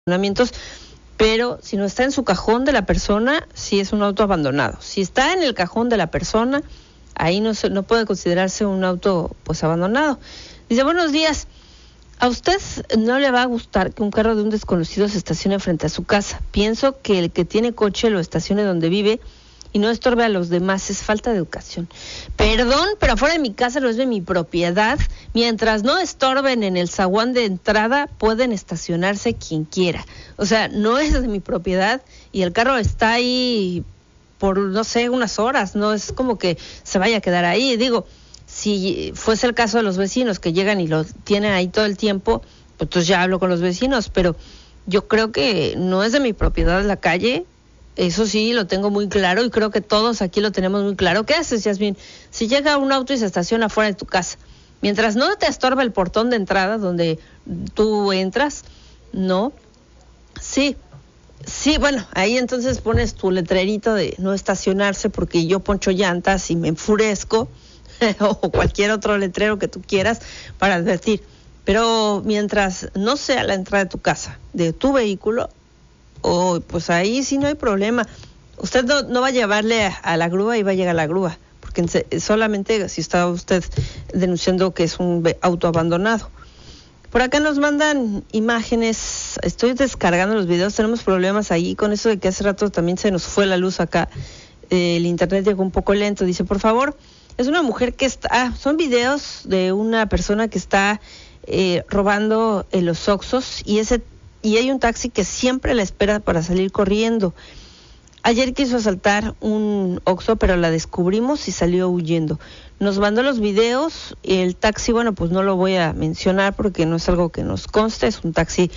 estacionamientos, pero si no está en su cajón de la persona, sí es un auto abandonado. Si está en el cajón de la persona, ahí no puede considerarse un auto pues abandonado. Dice, buenos días, a usted no le va a gustar que un carro de un desconocido se estacione frente a su casa. Pienso que el que tiene coche lo estacione donde vive y no estorbe a los demás, es falta de educación. Perdón, pero afuera de mi casa no es de mi propiedad. Mientras no estorben en el zaguán de entrada, pueden estacionarse quien quiera. O sea, no es de mi propiedad y el carro está ahí por, no sé, unas horas. No es como que se vaya a quedar ahí. Digo, si fuese el caso de los vecinos que llegan y lo tienen ahí todo el tiempo, pues entonces ya hablo con los vecinos, pero yo creo que no es de mi propiedad la calle. Eso sí, lo tengo muy claro y creo que todos aquí lo tenemos muy claro. ¿Qué haces, Yasmín? Si llega un auto y se estaciona fuera de tu casa, mientras no te estorba el portón de entrada donde tú entras, ¿no? Sí, bueno, ahí entonces pones tu letrerito de no estacionarse porque yo poncho llantas y me enfurezco, o cualquier otro letrero que tú quieras para advertir. Pero mientras no sea la entrada de tu casa, de tu vehículo, pues ahí sí no hay problema. Usted no va a llevarle a la grúa y va a llegar a la grúa, porque solamente si está usted denunciando que es un auto abandonado. Por acá nos mandan imágenes, estoy descargando los videos, tenemos problemas ahí con eso de que hace rato también se nos fue la luz acá, el internet llegó un poco lento. Dice, por favor, es una mujer que está, son videos de una persona que está robando en los Oxxos y hay un taxi que siempre la espera para salir corriendo. Ayer quiso asaltar un Oxxo, pero la descubrimos y salió huyendo. Nos mandó los videos, el taxi, bueno, pues no lo voy a mencionar porque no es algo que nos conste, es un taxi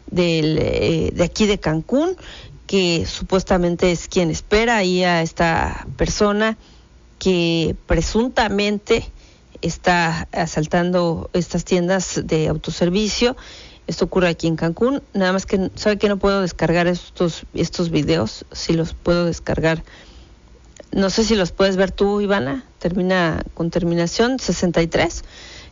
de aquí de Cancún, que supuestamente es quien espera ahí a esta persona que presuntamente está asaltando estas tiendas de autoservicio. Esto ocurre aquí en Cancún, nada más que, ¿sabe que no puedo descargar estos videos? Si los puedo descargar, no sé si los puedes ver tú, Ivana, termina con terminación 63,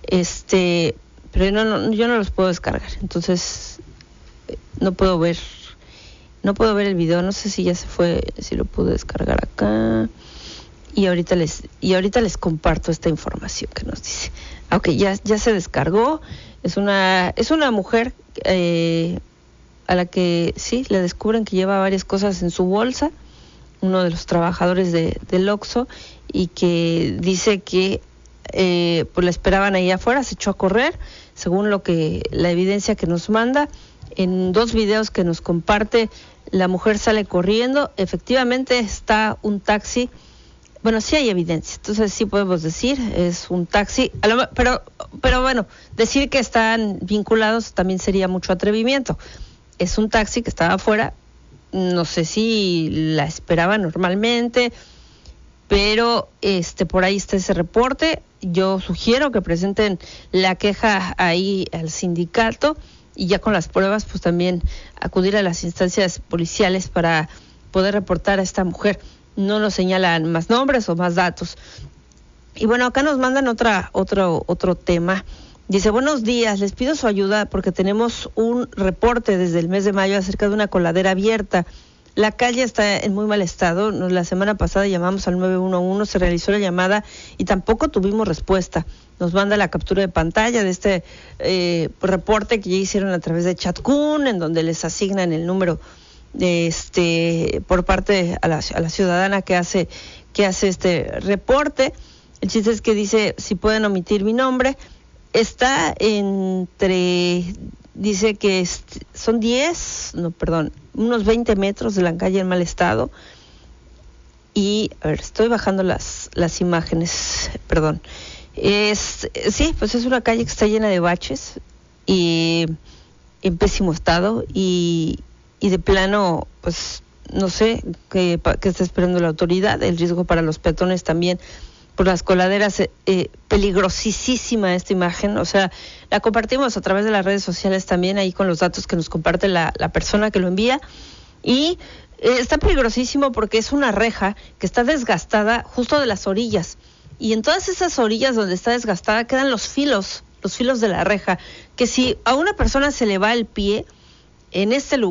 pero yo no los puedo descargar, entonces no puedo ver el video, no sé si ya se fue, si lo pude descargar acá, y ahorita les comparto esta información que nos dice. Okay, ya se descargó. Es una mujer a la que sí le descubren que lleva varias cosas en su bolsa, uno de los trabajadores del Oxxo, y que dice que pues la esperaban ahí afuera, se echó a correr, según la evidencia que nos manda. En 2 videos que nos comparte, la mujer sale corriendo, efectivamente está un taxi. Bueno, sí hay evidencia, entonces sí podemos decir, es un taxi, pero bueno, decir que están vinculados también sería mucho atrevimiento. Es un taxi que estaba afuera, no sé si la esperaba normalmente, pero por ahí está ese reporte. Yo sugiero que presenten la queja ahí al sindicato y ya con las pruebas pues también acudir a las instancias policiales para poder reportar a esta mujer. No nos señalan más nombres o más datos. Y bueno, acá nos mandan otro tema. Dice, buenos días, les pido su ayuda porque tenemos un reporte desde el mes de mayo acerca de una coladera abierta. La calle está en muy mal estado. La semana pasada llamamos al 911, se realizó la llamada y tampoco tuvimos respuesta. Nos manda la captura de pantalla de este reporte que ya hicieron a través de Chatcún, en donde les asignan el número por parte a la ciudadana que hace este reporte. El chiste es que dice, si pueden omitir mi nombre, está dice que son unos 20 metros de la calle en mal estado. Y a ver, estoy bajando las imágenes, perdón. Sí, pues es una calle que está llena de baches y en pésimo estado y de plano, pues no sé qué está esperando la autoridad. El riesgo para los peatones también por las coladeras, peligrosísima esta imagen. O sea, la compartimos a través de las redes sociales también, ahí con los datos que nos comparte la persona que lo envía. Y está peligrosísimo porque es una reja que está desgastada justo de las orillas. Y en todas esas orillas donde está desgastada quedan los filos de la reja, que si a una persona se le va el pie, en este lugar